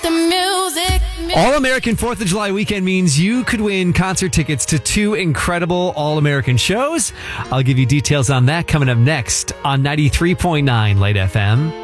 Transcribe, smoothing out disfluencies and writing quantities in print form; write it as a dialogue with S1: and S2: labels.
S1: All-American 4th of July weekend means you could win concert tickets to 2 incredible All-American shows. I'll give you details on that coming up next on 93.9 Light FM.